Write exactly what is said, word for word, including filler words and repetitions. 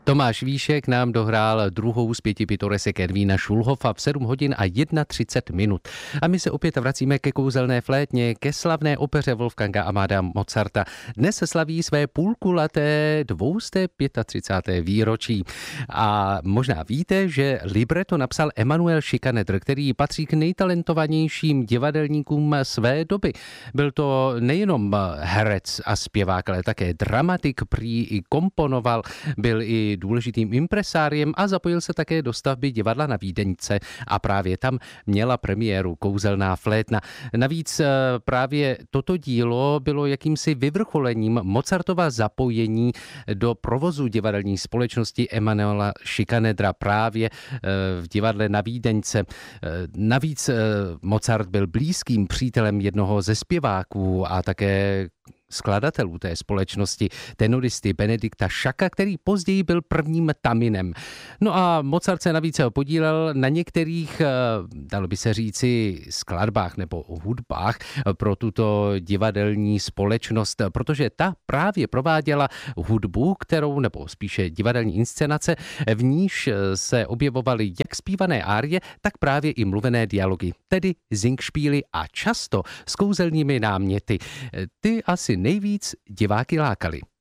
Tomáš Víšek nám dohrál druhou z pěti pitoresek Ervína Šulhofa v sedm hodin a třicet jedna minut. A my se opět vracíme ke kouzelné flétně, ke slavné opeře Wolfganga Amadea Mozarta. Dnes se slaví své půlkulaté dvousté třicáté páté výročí. A možná víte, že libreto napsal Emanuel Schikaneder, který patří k nejtalentovanějším divadelníkům své doby. Byl to nejenom herec a zpěvák, ale také dramatik, prý i komponoval, byl i důležitým impresáriem a zapojil se také do stavby divadla na Vídeňce a právě tam měla premiéru Kouzelná flétna. Navíc právě toto dílo bylo jakýmsi vyvrcholením Mozartova zapojení do provozu divadelní společnosti Emanuela Schikanedra právě v divadle na Vídeňce. Navíc Mozart byl blízkým přítelem jednoho ze zpěváků a také skladatelů té společnosti, tenoristy Benedikta Šaka, který později byl prvním taminem. No a Mozart se navíc podílel na některých, dalo by se říci, skladbách nebo hudbách pro tuto divadelní společnost, protože ta právě prováděla hudbu, kterou, nebo spíše divadelní inscenace, v níž se objevovaly jak zpívané árie, tak právě i mluvené dialogy, tedy Singspiely a často s kouzelnými náměty. Ty asi nejvíc diváky lákali.